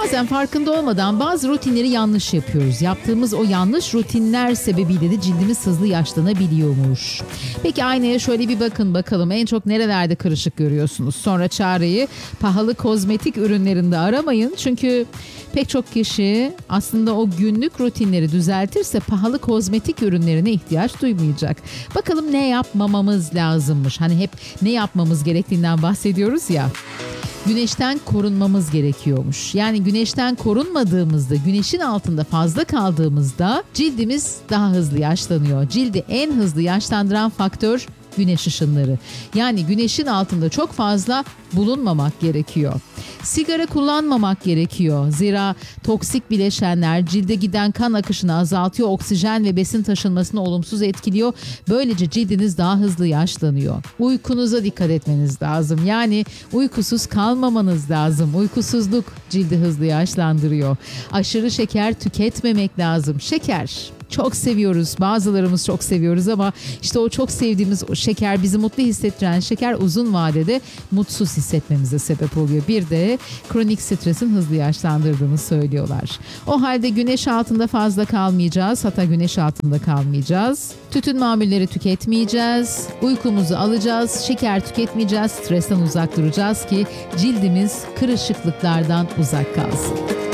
Bazen farkında olmadan bazı rutinleri yanlış yapıyoruz. Yaptığımız o yanlış rutinler sebebiyle de cildimiz hızlı yaşlanabiliyormuş. Peki aynaya şöyle bir bakın bakalım, en çok nerelerde kırışık görüyorsunuz? Sonra çareyi pahalı kozmetik ürünlerinde aramayın. Çünkü pek çok kişi aslında o günlük rutinleri düzeltirse pahalı kozmetik ürünlerine ihtiyaç duymayacak. Bakalım ne yapmamamız lazımmış? Hani hep ne yapmamız gerektiğinden bahsediyoruz ya. Güneşten korunmamız gerekiyormuş. Yani güneşten korunmadığımızda, güneşin altında fazla kaldığımızda cildimiz daha hızlı yaşlanıyor. Cildi en hızlı yaşlandıran faktör güneş ışınları. Yani güneşin altında çok fazla bulunmamak gerekiyor. Sigara kullanmamak gerekiyor. Zira toksik bileşenler cilde giden kan akışını azaltıyor, oksijen ve besin taşınmasını olumsuz etkiliyor. Böylece cildiniz daha hızlı yaşlanıyor. Uykunuza dikkat etmeniz lazım. Yani uykusuz kalmamanız lazım. Uykusuzluk cildi hızlı yaşlandırıyor. Aşırı şeker tüketmemek lazım. Şeker çok seviyoruz. Bazılarımız çok seviyoruz ama işte o çok sevdiğimiz o şeker, bizi mutlu hissettiren şeker uzun vadede mutsuz hissetmemize sebep oluyor. Bir de kronik stresin hızlı yaşlandırdığını söylüyorlar. O halde güneş altında fazla kalmayacağız. Hatta güneş altında kalmayacağız. Tütün mamulleri tüketmeyeceğiz. Uykumuzu alacağız. Şeker tüketmeyeceğiz. Stresten uzak duracağız ki cildimiz kırışıklıklardan uzak kalsın.